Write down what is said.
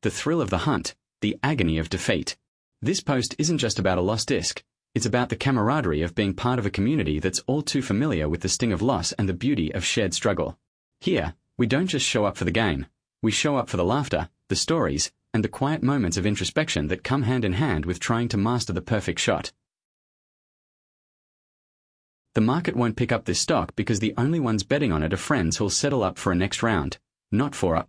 the thrill of the hunt, the agony of defeat. This post isn't just about a lost disc. It's about the camaraderie of being part of a community that's all too familiar with the sting of loss and the beauty of shared struggle. Here, we don't just show up for the game. We show up for the laughter, the stories, and the quiet moments of introspection that come hand in hand with trying to master the perfect shot. The market won't pick up this stock because the only ones betting on it are friends who'll settle up for a next round, not for a